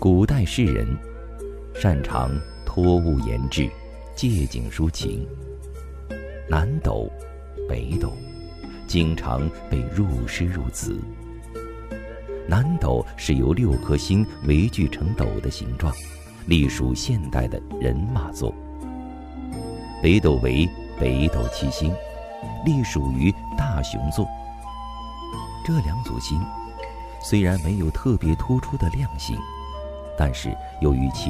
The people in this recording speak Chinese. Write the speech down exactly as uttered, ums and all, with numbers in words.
古代诗人，擅长托物言志，借景抒情。南斗、北斗经常被入诗入词。南斗是由六颗星围聚成斗的形状，隶属现代的人马座。北斗为北斗七星，隶属于大熊座。这两组星虽然没有特别突出的亮星，但是由于其